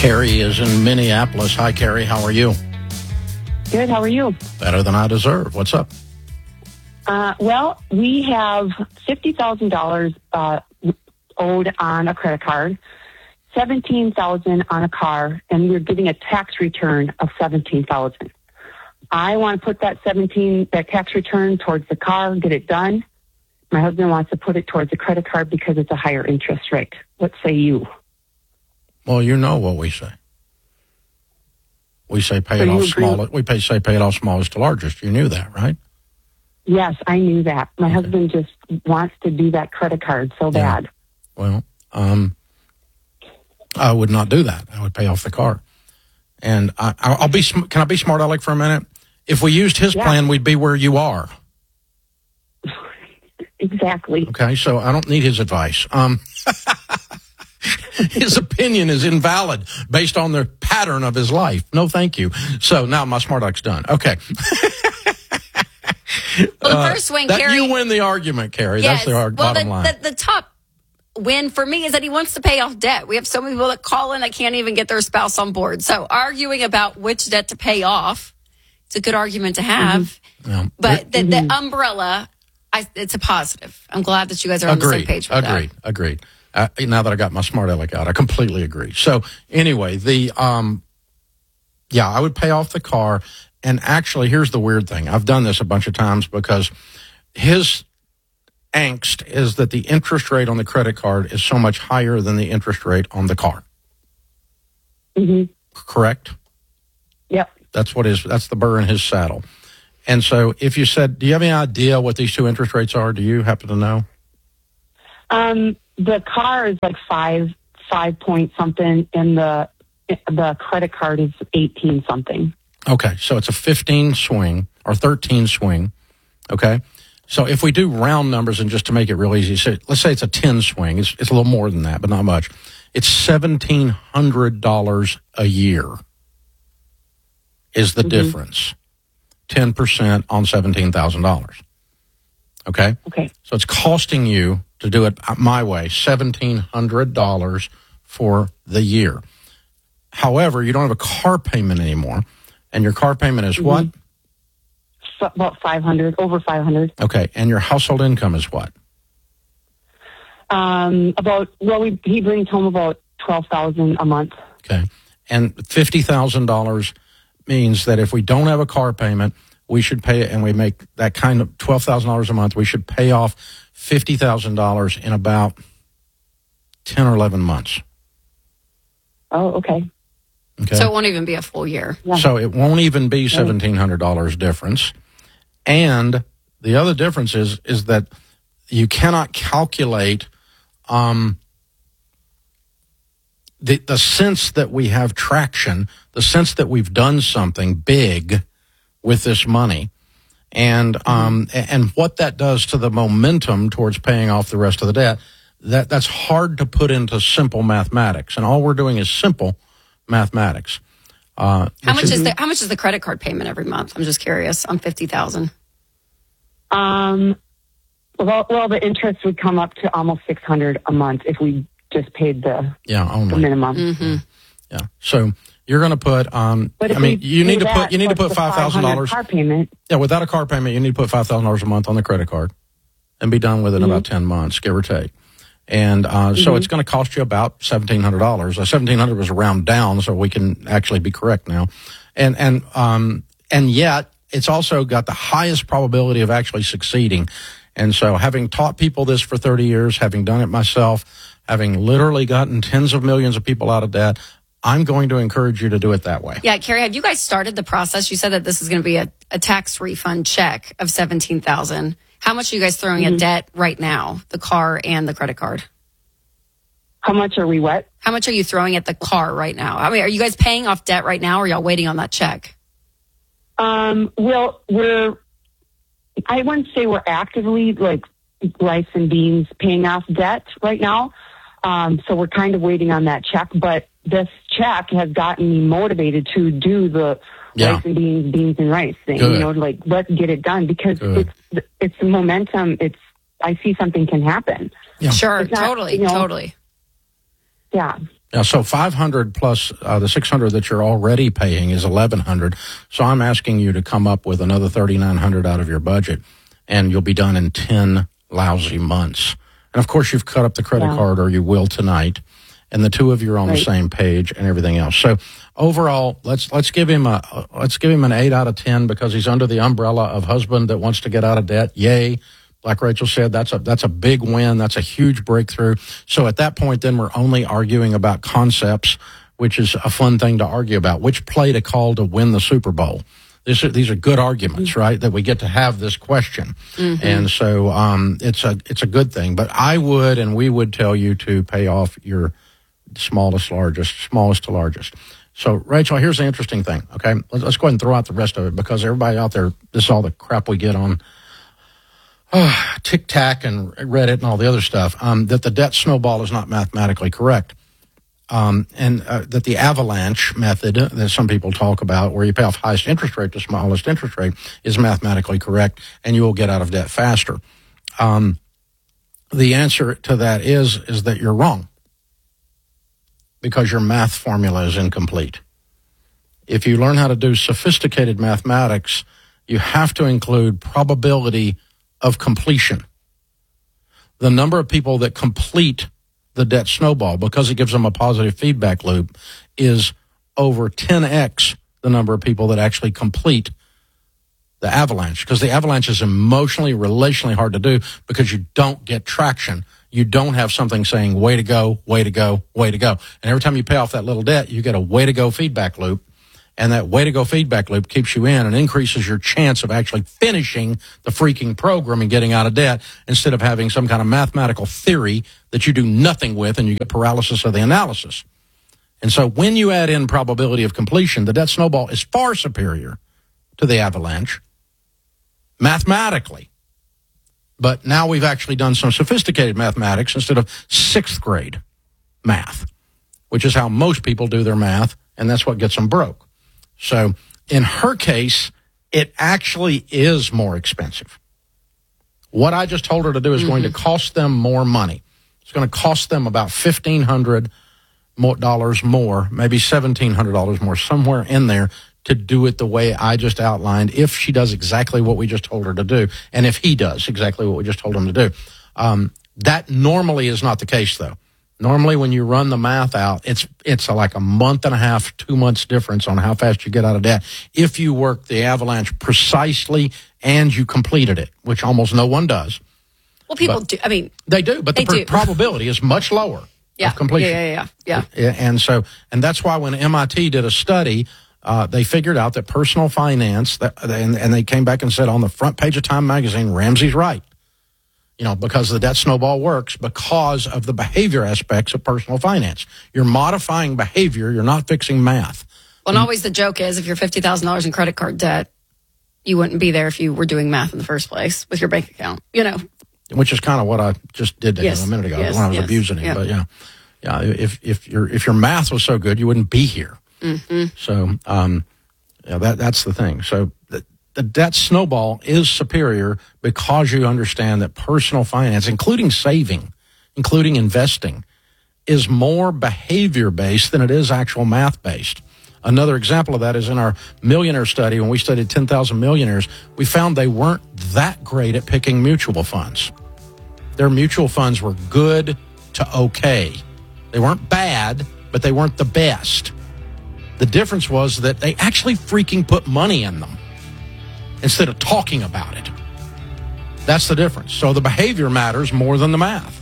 Carrie is in Minneapolis. Hi, Carrie. How are you? Good. How are you? Better than I deserve. What's up? Well, we have $50,000 owed on a credit card, $17,000 on a car, and we're getting a tax return of $17,000. I want to put that tax return towards the car, get it done. My husband wants to put it towards the credit card because it's a higher interest rate. What say you? Well, you know what we say. We say pay it off small. Say pay it off smallest to largest. You knew that, right? Yes, I knew that. My husband just wants to do that credit card so bad. Well, I would not do that. I would pay off the car. And I'll be. Can I be smart aleck for a minute? If we used his plan, we'd be where you are. Exactly. Okay, so I don't need his advice. His opinion is invalid based on the pattern of his life. No, thank you. So now my smart aleck's done. Okay. Well, the first win, Carrie. You win the argument, Carrie. Yes. That's the bottom line. The top win for me is that he wants to pay off debt. We have so many people that call in that can't even get their spouse on board. So arguing about which debt to pay off, it's a good argument to have. Mm-hmm. Yeah. But the umbrella, it's a positive. I'm glad that you guys are on the same page with that. Agreed. Now that I got my smart aleck out, I completely agree. So anyway, I would pay off the car. And actually, here's the weird thing. I've done this a bunch of times because his angst is that the interest rate on the credit card is so much higher than the interest rate on the car. Mm-hmm. Correct? Yep. That's the burr in his saddle. And so if you said, do you have any idea what these two interest rates are? Do you happen to know? The car is like 5 point something, and the credit card is 18 something. Okay, so it's a 15 swing or 13 swing. Okay, so if we do round numbers and just to make it real easy, so let's say it's a 10 swing. It's a little more than that, but not much. It's $1,700 a year is the difference. 10% on $17,000. Okay? Okay. So it's costing you, to do it my way, $1,700 for the year. However, you don't have a car payment anymore, and your car payment is what? About 500, over 500. Okay, and your household income is what? He brings home about $12,000 a month. Okay, and $50,000 means that if we don't have a car payment, we should pay it, and we make that kind of $12,000 a month. We should pay off $50,000 in about 10 or 11 months. Oh, okay. So it won't even be a full year. Yeah. So it won't even be $1,700 difference. And the other difference is that you cannot calculate the sense that we have traction, the sense that we've done something big with this money, and what that does to the momentum towards paying off the rest of the debt. That's hard to put into simple mathematics, and all we're doing is simple mathematics. How much is the credit card payment every month? I'm just curious. On $50,000. Well, the interest would come up to almost $600 a month if we just paid the minimum. Mm-hmm. Yeah. So you're going to put you need to put $5,000 car payment. Yeah, without a car payment, you need to put $5,000 a month on the credit card and be done with it in about 10 months, give or take. And so it's going to cost you about $1,700. $1,700 was a round down, so we can actually be correct now. And yet it's also got the highest probability of actually succeeding. And so having taught people this for 30 years, having done it myself, having literally gotten tens of millions of people out of debt, I'm going to encourage you to do it that way. Yeah, Carrie, have you guys started the process? You said that this is going to be a tax refund check of $17,000. How much are you guys throwing at debt right now, the car and the credit card? How much are we what? How much are you throwing at the car right now? I mean, are you guys paying off debt right now, or are y'all waiting on that check? Well, I wouldn't say we're actively like rice and beans paying off debt right now. So we're kind of waiting on that check, but this check has gotten me motivated to do the rice and beans and rice thing. Good. You know, like let's get it done because it's the momentum. I see something can happen. Yeah. Sure, It's not, totally. Yeah. Yeah, so 500 plus the 600 that you're already paying is 1,100. So I'm asking you to come up with another 3,900 out of your budget, and you'll be done in 10 lousy months. And of course, you've cut up the credit card, or you will tonight, and the two of you are on the same page and everything else. So overall, let's give him an 8 out of 10 because he's under the umbrella of husband that wants to get out of debt. Yay. Like Rachel said, that's a big win. That's a huge breakthrough. So at that point, then we're only arguing about concepts, which is a fun thing to argue about. Which play to call to win the Super Bowl? These are good arguments, right? That we get to have this question, and so it's a good thing. But I would and we would tell you to pay off your smallest to largest. So Rachel, here's the interesting thing. Okay, let's go ahead and throw out the rest of it because everybody out there, this is all the crap we get on TikTok and Reddit and all the other stuff, that the debt snowball is not mathematically correct. That the avalanche method that some people talk about, where you pay off highest interest rate to smallest interest rate, is mathematically correct, and you will get out of debt faster. The answer to that is that you're wrong because your math formula is incomplete. If you learn how to do sophisticated mathematics, you have to include probability of completion. The number of people that complete the debt snowball, because it gives them a positive feedback loop, is over 10x the number of people that actually complete the avalanche, because the avalanche is emotionally, relationally hard to do because you don't get traction. You don't have something saying, way to go, way to go, way to go. And every time you pay off that little debt, you get a way to go feedback loop. And that way to go feedback loop keeps you in and increases your chance of actually finishing the freaking program and getting out of debt instead of having some kind of mathematical theory that you do nothing with and you get paralysis of the analysis. And so when you add in probability of completion, the debt snowball is far superior to the avalanche mathematically. But now we've actually done some sophisticated mathematics instead of 6th grade math, which is how most people do their math, and that's what gets them broke. So in her case, it actually is more expensive. What I just told her to do is going to cost them more money. It's going to cost them about $1,500 more, maybe $1,700 more, somewhere in there, to do it the way I just outlined, if she does exactly what we just told her to do, and if he does exactly what we just told him to do. That normally is not the case, though. Normally, when you run the math out, it's like a month and a half, 2 months difference on how fast you get out of debt if you work the avalanche precisely and you completed it, which almost no one does. Well, people do. I mean, they do, but the probability is much lower of completion. Yeah. And that's why when MIT did a study, they figured out that personal finance, and they came back and said on the front page of Time magazine, Ramsey's right. Because the debt snowball works because of the behavior aspects of personal finance. You're modifying behavior. You're not fixing math. Well, and always the joke is if you're $50,000 in credit card debt, you wouldn't be there if you were doing math in the first place with your bank account, Which is kind of what I just did to him a minute ago when I was abusing him. Yeah. But if your math was so good, you wouldn't be here. So that's the thing. So the debt snowball is superior because you understand that personal finance, including saving, including investing, is more behavior-based than it is actual math-based. Another example of that is in our millionaire study. When we studied 10,000 millionaires, we found they weren't that great at picking mutual funds. Their mutual funds were good to okay. They weren't bad, but they weren't the best. The difference was that they actually freaking put money in them instead of talking about it. That's the difference. So the behavior matters more than the math.